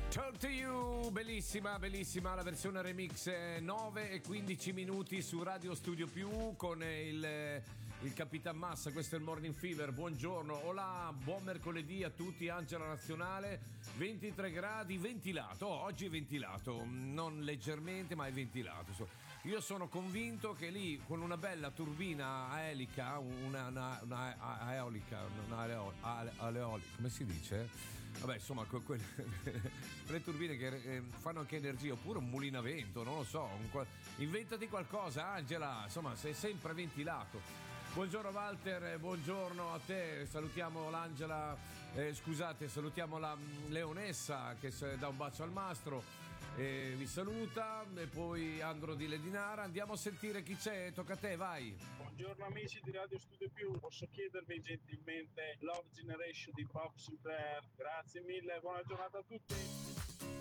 Talk to You, bellissima, bellissima la versione remix, 9 e 15 minuti su Radio Studio Più con il Capitan Massa. Questo è il Morning Fever. Buongiorno, olà, buon mercoledì a tutti. Angela Nazionale, 23 gradi, ventilato. Oggi è ventilato, non leggermente ma è ventilato. Io sono convinto che lì con una bella turbina a elica, una eolica, come si dice? Vabbè, insomma, quelle turbine che fanno anche energia, oppure un mulino a vento, non lo so. Inventati qualcosa, Angela, insomma, sei sempre ventilato. Buongiorno Walter, buongiorno a te, salutiamo l'Angela, salutiamo la Leonessa che dà un bacio al mastro, vi saluta, e poi Andro di Ledinara. Andiamo a sentire chi c'è, tocca a te, vai. Buongiorno amici di Radio Studio Più, posso chiedervi gentilmente Love Generation di Bob Sinclair? Grazie mille, buona giornata a tutti.